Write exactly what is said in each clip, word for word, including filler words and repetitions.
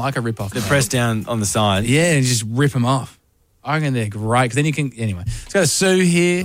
like a rip-off. They're pressed down on the side. Yeah, and just rip them off. I reckon they're great because then you can... Anyway, let's go to Sue here.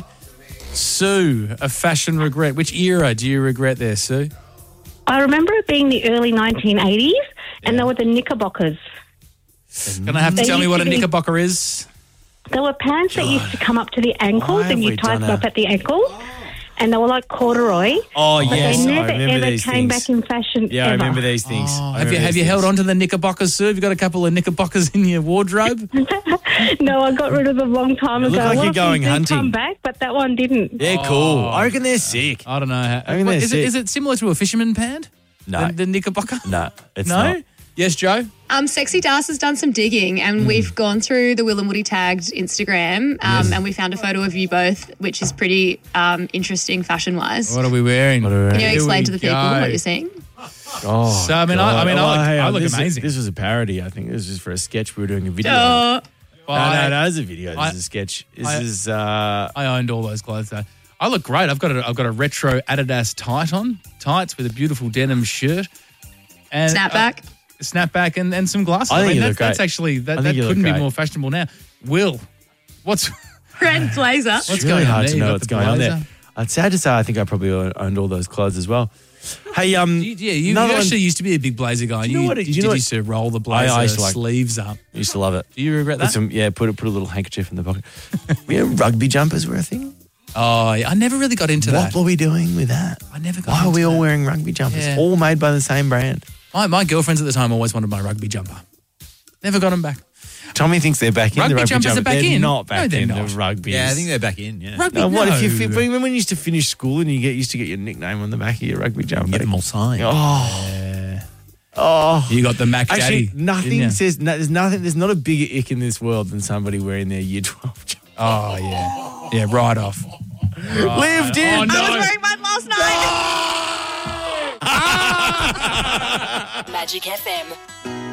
Sue, a fashion regret. Which era do you regret there, Sue? I remember it being the early nineteen eighties, and Yeah. they were the Knickerbockers. Gonna have to They tell me used what to a be- knickerbocker is. They were pants that used to come up to the ankles, Why and have you we tied done them up a- at the ankles, and they were like corduroy. Oh, But yes. they I never remember ever these came things. back in fashion Yeah, ever. I remember these things. Oh, I have you remember have these you held things. on to the knickerbockers, Sue? Have you got a couple of knickerbockers in your wardrobe? No, I got rid of them a long time You ago. look like Well, you're going they did hunting. Come back, but that one didn't. They're cool. I reckon they're sick. I don't know. How, I reckon What, they're is, it, sick. is it similar to a fisherman pant? No. The, the knickerbocker? No, it's No? not. Yes, Joe? Um, Sexy Das has done some digging and Mm. we've gone through the Will and Woody tagged Instagram um, and we found a photo of you both, which is pretty um, interesting fashion-wise. What are we wearing? What are we wearing? Can you Here explain we to the people go. what you're seeing? Oh, So, I mean, I- I God. mean, I Oh, look- hang I on. look this amazing. Is, this was a parody. I think this was just for a sketch we were doing a video. Oh, no, no, no, it's a video. This I- is a sketch. This I- is. Uh, I owned all those clothes though. I look great. I've got a, I've got a retro Adidas tight on, tights with a beautiful denim shirt. And snapback. Uh, snapback and, and some glasses. I think mean, you that's, look great. that's actually, that, I think that you look couldn't be great. more fashionable now. Will, what's... Red blazer. What's it's going really on hard there? to You know got what's the going on there. blazer? It's sad to say I think I probably owned all those clothes as well. Hey, um, You- yeah, you, you another one- actually used to be a big blazer guy. Do you know you, what it- you do you did know what- used to roll the blazer I used to like- sleeves up. used to love it. Do you regret Put that? some, yeah, put a, put a little handkerchief in the pocket. You know, rugby jumpers were a thing. Oh, yeah, I never really got into What that. were we doing with that? I never got Why are into we all that. wearing rugby jumpers? Yeah. All made by the same brand. My, my girlfriends at the time always wanted my rugby jumper. Never got them back. Tommy thinks they're back in Rugby the rugby jumpers jumper. are back they're in. not back No, they're in not. the rugby. Yeah, I think they're back in. Yeah, Rugby, No, what if you no. fi- remember when you used to finish school and you get used to get your nickname on the back of your rugby jumper? get them all signed. Oh, oh. You got the Mac Actually, Daddy. nothing didn't you? says no, there's nothing. There's not a bigger ick in this world than somebody wearing their year twelve jumper. Oh, yeah. Yeah, right off. Lived in. Oh, no. I was wearing mine last night. Magic F M.